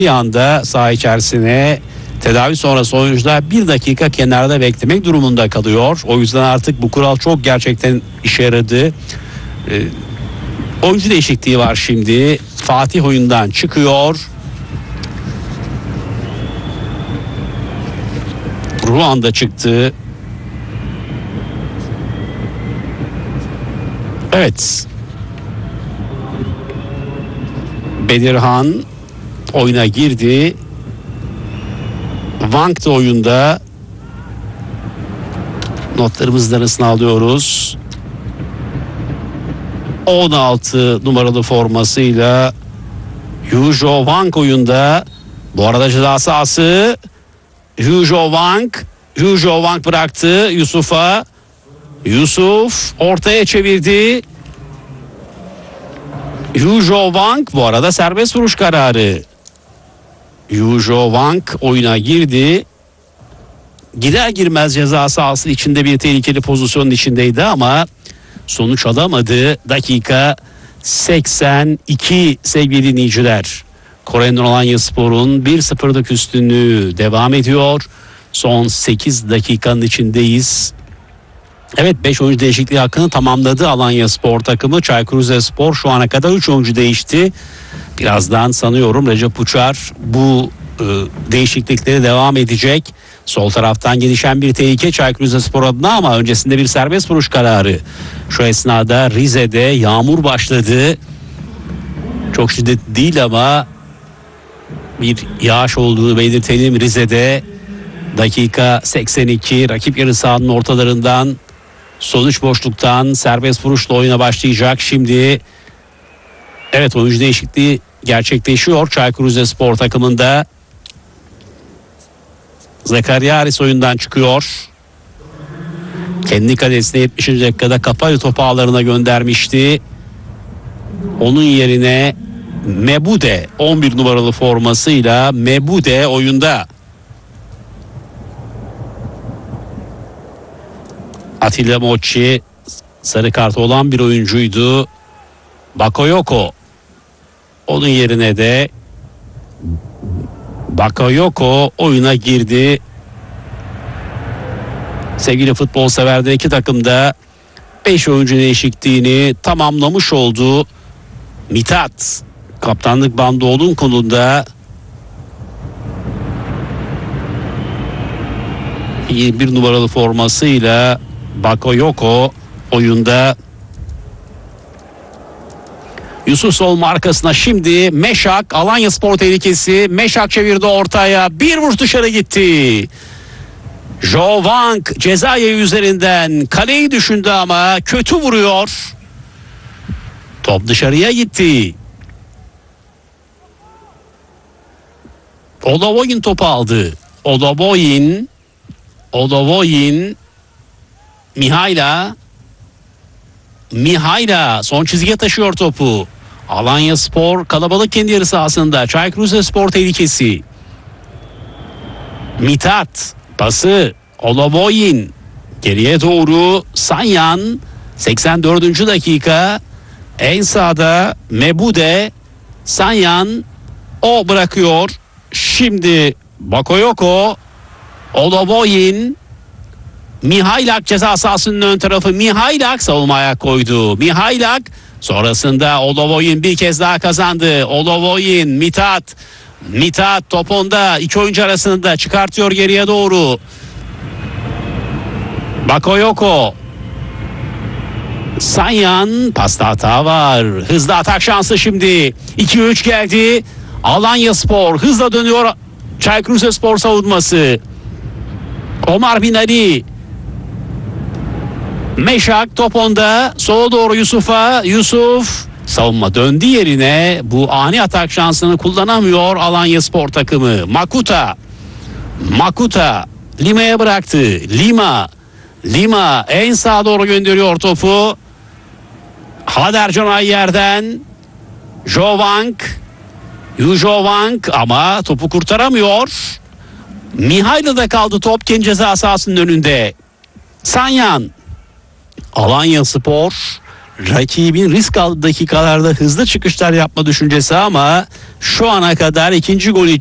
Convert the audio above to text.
bir anda saha içerisine tedavi sonrası oyuncular 1 dakika kenarda beklemek durumunda kalıyor. O yüzden artık bu kural çok gerçekten işe yaradı. Oyuncu değişikliği var şimdi. Fatih oyundan çıkıyor. Ruanda çıktı. Evet. Bedirhan oyuna girdi. Wang da oyunda. Notlarımızın arasına alıyoruz. 16 numaralı formasıyla Yujo Wang oyunda. Bu arada ceza sahası. Yujo Wang bıraktı Yusuf'a. Yusuf ortaya çevirdi. Yujo Wang, bu arada serbest vuruş kararı. Yujo Wang oyuna girdi. Gider girmez ceza sahası içinde bir tehlikeli pozisyonun içindeydi ama sonuç alamadı. Dakika 82 sevgili dinleyiciler. Kore'nin Alanyaspor'un 1-0'lık üstünlüğü devam ediyor. Son 8 dakikanın içindeyiz. Evet, 5 oyuncu değişikliği hakkını tamamladı Alanyaspor takımı. Çaykur Rizespor şu ana kadar 3 oyuncu değişti. Birazdan sanıyorum Recep Uçar bu değişiklikleri devam edecek. Sol taraftan gelişen bir tehlike Çaykur Rizespor adına ama öncesinde bir serbest vuruş kararı. Şu esnada Rize'de yağmur başladı. Çok şiddetli değil ama bir yağış olduğunu belirtelim Rize'de. Dakika 82, rakip yarı sahanın ortalarından sol iç boşluktan serbest vuruşla oyuna başlayacak. Şimdi evet, oyuncu değişikliği gerçekleşiyor Çaykur Rizespor takımında. Zekeriya Aris oyundan çıkıyor. Kendi kalesine 70. dakikada kafayla topu ağlarına göndermişti. Onun yerine Mebude 11 numaralı formasıyla Mebude oyunda. Atilla Mochi sarı kartı olan bir oyuncuydu. Bakayoko. Onun yerine de Bakayoko oyuna girdi. Sevgili futbol severler, iki takım da 5 oyuncu değişikliğini tamamlamış oldu. Mithat kaptanlık bandı olduğun konuda 21 numaralı formasıyla Bakayoko oyunda. Yusuf sol markasına şimdi Meşak, Alanyaspor tehlikesi. Meşak çevirdi ortaya, bir vuruş dışarı gitti. Jo Wang ceza yayı üzerinden kaleyi düşündü ama kötü vuruyor. Top dışarıya gitti. Olavoyin topu aldı. Olavoyin Mihayla son çizgiye taşıyor topu. Alanyaspor kalabalık kendi yarı sahasında. Çaykur Rizespor tehlikesi. Mithat pası, Olavoyin geriye doğru, Sanyan 84. dakika. En sağda Mebude, Sanyan o bırakıyor. Şimdi Bakayoko, Olavoyin, Mihailak ceza sahasının ön tarafı. Mihailak savunmaya koydu. Mihailak sonrasında Olavoyin bir kez daha kazandı. Olavoyin, Mithat top onda, iki oyuncu arasında çıkartıyor geriye doğru. Bakayoko, Sanyan, pasta hata var. Hızlı atak şansı şimdi. 2-3 geldi. Alanyaspor hızla dönüyor. Çaykur Rizespor savunması. Omar Bin Ali. Meşak top onda. Sola doğru Yusuf'a. Yusuf savunma döndü yerine. Bu ani atak şansını kullanamıyor Alanyaspor takımı. Makuta Lima'ya bıraktı. Lima en sağa doğru gönderiyor topu. Hader Canay yerden. Yujo Wang ama topu kurtaramıyor. Mihaila'da kaldı top kendi ceza sahasının önünde. Sanyan. Alanyaspor rakibin risk aldığı dakikalarda hızlı çıkışlar yapma düşüncesi ama şu ana kadar ikinci golü